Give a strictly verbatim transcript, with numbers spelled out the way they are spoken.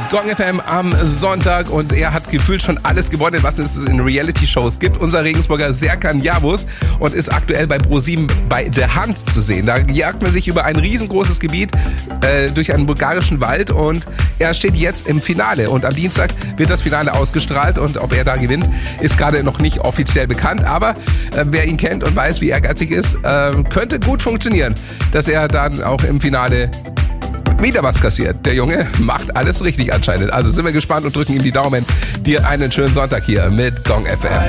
Gong F M am Sonntag und er hat gefühlt schon alles gewonnen, was es in Reality-Shows gibt. Unser Regensburger Serkan Yavuz und ist aktuell bei ProSieben bei Der Hand zu sehen. Da jagt man sich über ein riesengroßes Gebiet äh, durch einen bulgarischen Wald und er steht jetzt im Finale. Und am Dienstag wird das Finale ausgestrahlt und ob er da gewinnt, ist gerade noch nicht offiziell bekannt. Aber äh, wer ihn kennt und weiß, wie ehrgeizig ist, äh, könnte gut funktionieren, dass er dann auch im Finale wieder was kassiert. Der Junge macht alles richtig anscheinend. Also sind wir gespannt und drücken ihm die Daumen. Dir einen schönen Sonntag hier mit Gong F M.